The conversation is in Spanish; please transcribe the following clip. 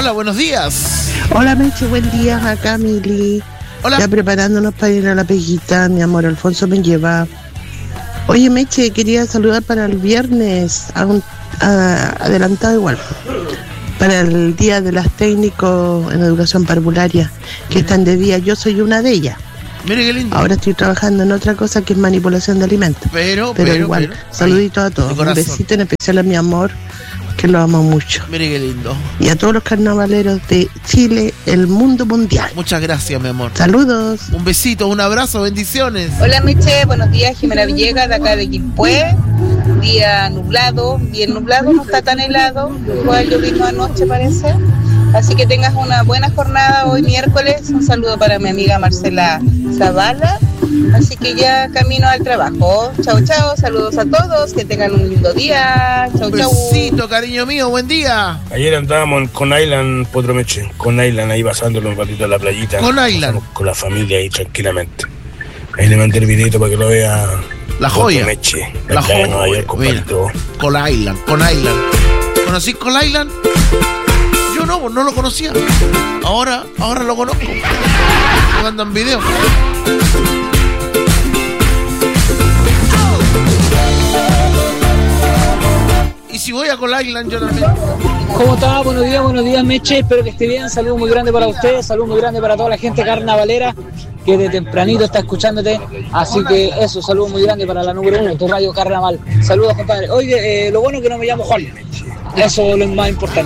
Hola, buenos días. Hola Meche, buen día, acá Mili. Hola. Ya preparándonos para ir a la peguita, mi amor, Alfonso me lleva. Oye Meche, quería saludar para el viernes, adelantado igual, para el día de las técnicos en educación parvularia, que están de día, yo soy una de ellas. Mire qué lindo. Ahora estoy trabajando en otra cosa que es manipulación de alimentos. Pero igual, saluditos a todos. Un besito en especial a mi amor, que lo amo mucho. Mire qué lindo. Y a todos los carnavaleros de Chile, el mundo mundial. Muchas gracias, mi amor. Saludos. Un besito, un abrazo, bendiciones. Hola Meche, buenos días, Jimena Villegas de acá de Quilpué. Día nublado, bien nublado, no está tan helado. Igual lloviendo anoche parece. Así que tengas una buena jornada hoy miércoles. Un saludo para mi amiga Marcela Zavala. Así que ya camino al trabajo. Chao, chao, saludos a todos, que tengan un lindo día. Chao, chao. Un besito, cariño mío, buen día. Ayer andábamos con Island, Potro Meche, con Island ahí pasándolo un ratito en la playita. Con Island. Con la familia ahí tranquilamente. Ahí le mandé el videito para que lo vea. La joya. Meche, La joya. Mira, con Island. ¿Conocí con Island? Yo no lo conocía. Ahora lo conozco. Me mandan videos. Y si voy a Call Island, yo también. ¿Cómo está? Buenos días, Meche. Espero que esté bien. Saludo muy grande para ustedes. Saludo muy grande para toda la gente carnavalera que de tempranito está escuchándote. Así que eso, saludo muy grande para la número 1, tu radio Carnaval. Saludos, compadre. Oye, lo bueno es que no me llamo Juan. Eso es lo más importante.